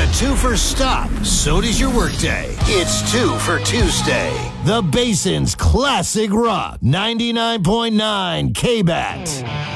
a two-for stop. So does your workday. It's 2 for Tuesday. The Basin's Classic Rock 99.9 K-Bat.